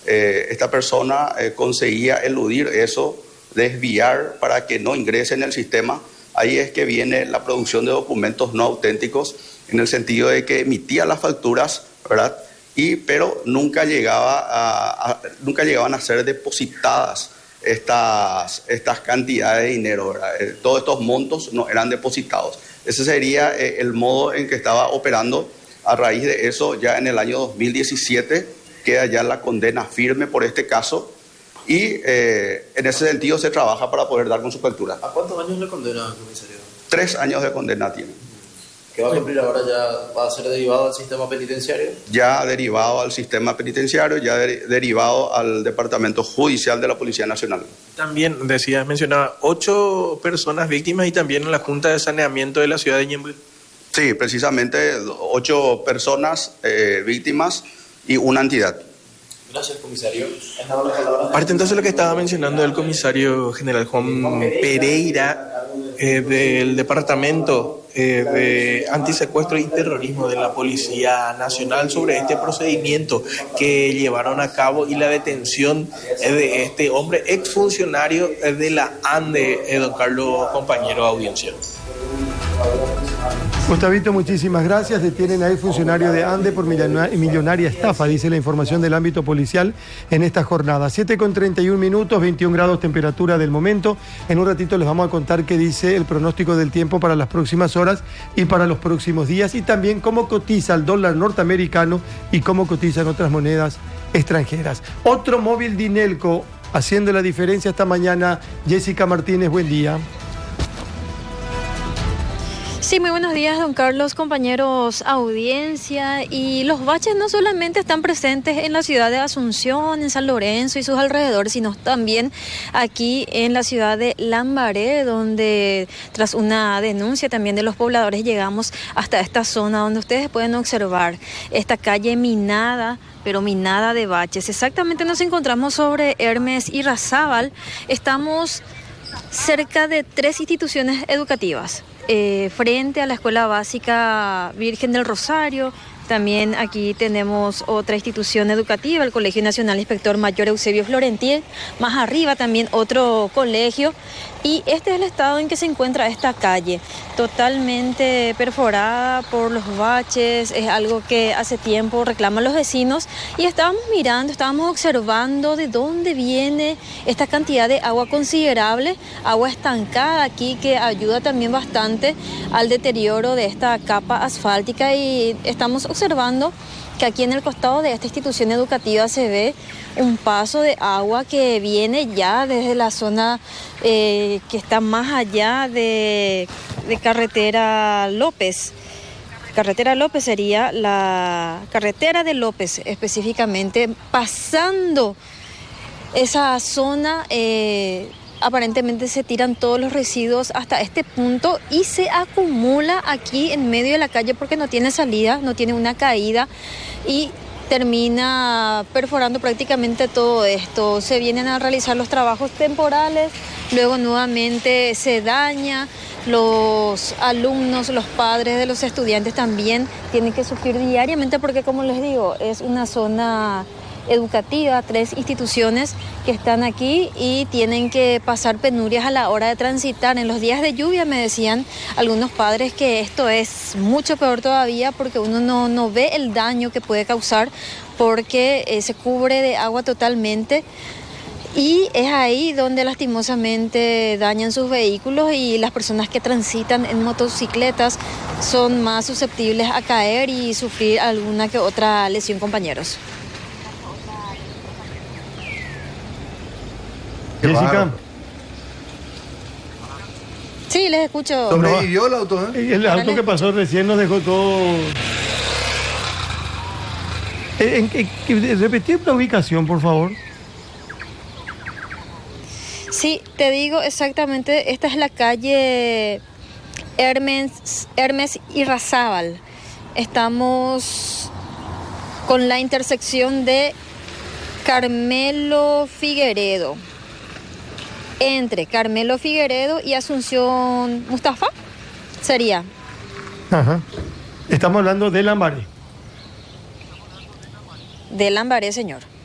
esta persona conseguía eludir eso, desviar para que no ingrese en el sistema. Ahí es que viene la producción de documentos no auténticos, en el sentido de que emitía las facturas, ¿verdad? Pero nunca llegaban a ser depositadas estas cantidades de dinero, ¿verdad? Todos estos montos no eran depositados. Ese sería el modo en que estaba operando. A raíz de eso, ya en el año 2017, queda ya la condena firme por este caso y en ese sentido se trabaja para poder dar con su captura. ¿A cuántos años le condena, comisario? 3 años de condena tiene. ¿Qué va a cumplir ahora? ¿Ya va a ser derivado al sistema penitenciario? Ya derivado al sistema penitenciario, ya derivado al Departamento Judicial de la Policía Nacional. También mencionaba 8 personas víctimas y también en la Junta de Saneamiento de la ciudad de Ñemby. Sí, precisamente 8 personas víctimas y una entidad. Gracias, comisario. Parte entonces lo que estaba mencionando el comisario general Juan Pereira del Departamento de Antisecuestro y Terrorismo de la Policía Nacional sobre este procedimiento que llevaron a cabo y la detención de este hombre exfuncionario de la ANDE, don Carlos, compañero de audiencia. Gustavito, muchísimas gracias. Detienen a funcionario de ANDE por millonaria estafa, dice la información del ámbito policial en esta jornada. 7:31, 21 grados temperatura del momento. En un ratito les vamos a contar qué dice el pronóstico del tiempo para las próximas horas y para los próximos días, y también cómo cotiza el dólar norteamericano y cómo cotizan otras monedas extranjeras. Otro móvil Dinelco haciendo la diferencia esta mañana. Jessica Martínez, buen día. Sí, muy buenos días, don Carlos, compañeros, audiencia. Y los baches no solamente están presentes en la ciudad de Asunción, en San Lorenzo y sus alrededores, sino también aquí en la ciudad de Lambaré, donde tras una denuncia también de los pobladores llegamos hasta esta zona donde ustedes pueden observar esta calle minada, pero minada de baches. Exactamente nos encontramos sobre Hermes y Razábal. Estamos cerca de 3 instituciones educativas. Frente a la Escuela Básica Virgen del Rosario. También aquí tenemos otra institución educativa, el Colegio Nacional Inspector Mayor Eusebio Florentier. Más arriba también otro colegio. Y este es el estado en que se encuentra esta calle, totalmente perforada por los baches. Es algo que hace tiempo reclaman los vecinos. Y estábamos mirando, estábamos observando de dónde viene esta cantidad de agua considerable, agua estancada aquí, que ayuda también bastante al deterioro de esta capa asfáltica. Y estamos observando que aquí en el costado de esta institución educativa se ve un paso de agua que viene ya desde la zona que está más allá de Carretera López. Carretera López sería la carretera de López específicamente, pasando esa zona. Aparentemente se tiran todos los residuos hasta este punto y se acumula aquí en medio de la calle porque no tiene salida, no tiene una caída y termina perforando prácticamente todo esto. Se vienen a realizar los trabajos temporales, luego nuevamente se daña. Los alumnos, los padres de los estudiantes también tienen que sufrir diariamente porque, como les digo, es una zona educativa, 3 instituciones que están aquí y tienen que pasar penurias a la hora de transitar. En los días de lluvia me decían algunos padres que esto es mucho peor todavía porque uno no ve el daño que puede causar porque se cubre de agua totalmente. Y es ahí donde lastimosamente dañan sus vehículos y las personas que transitan en motocicletas son más susceptibles a caer y sufrir alguna que otra lesión, compañeros. Jessica. Sí, les escucho. ¿Sobrevivió el auto? El auto que pasó recién nos dejó todo. Repetir la ubicación, por favor. Sí, te digo exactamente, esta es la calle Hermes y Razábal. Estamos con la intersección de Carmelo Figueredo. Entre Carmelo Figueredo y Asunción Mustafa, sería. Ajá. Estamos hablando de Lambaré. De Lambaré, señor.